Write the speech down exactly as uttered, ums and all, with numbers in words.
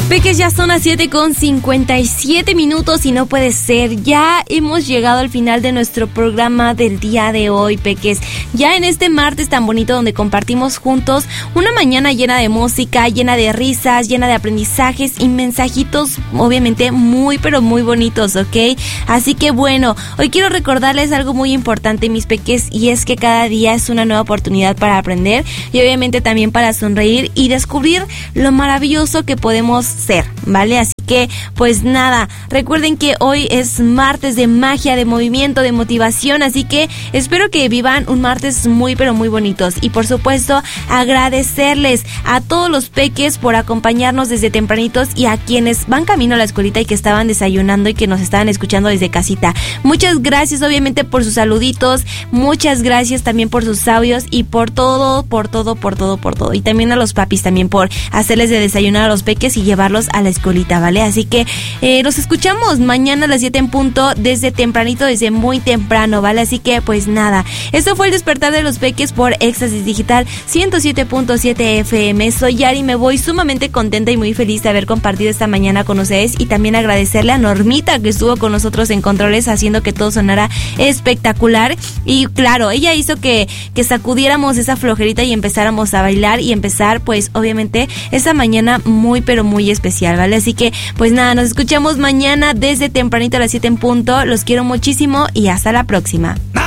Peques, ya son las siete con cincuenta y siete minutos y no puede ser, ya hemos llegado al final de nuestro programa del día de hoy, Peques. Ya en este martes tan bonito donde compartimos juntos una mañana llena de música, llena de risas, llena de aprendizajes y mensajitos obviamente muy pero muy bonitos, ¿ok? Así que bueno, hoy quiero recordarles algo muy importante, mis Peques, y es que cada día es una nueva oportunidad para aprender y obviamente también para sonreír y descubrir lo maravilloso que podemos ser, ¿vale? Así que, pues nada, recuerden que hoy es martes de magia, de movimiento, de motivación, así que espero que vivan un martes muy pero muy bonitos y por supuesto agradecerles a todos los peques por acompañarnos desde tempranitos y a quienes van camino a la escuelita y que estaban desayunando y que nos estaban escuchando desde casita. Muchas gracias obviamente por sus saluditos, muchas gracias también por sus audios y por todo, por todo, por todo, por todo. Y también a los papis también por hacerles de desayunar a los peques y llevarlos a la escuelita, ¿vale? Así que eh, los escuchamos mañana a las siete en punto, desde tempranito, desde muy temprano, ¿vale? Así que pues nada, esto fue el despertar de los peques por Éxtasis Digital ciento siete punto siete F M. Soy Yari, me voy sumamente contenta y muy feliz de haber compartido esta mañana con ustedes y también agradecerle a Normita que estuvo con nosotros en controles haciendo que todo sonara espectacular y claro, ella hizo que, que sacudiéramos esa flojerita y empezáramos a bailar y empezar pues obviamente esa mañana muy pero muy especial, ¿vale? Así que pues nada, nos escuchamos mañana desde tempranito a las siete en punto. Los quiero muchísimo y hasta la próxima.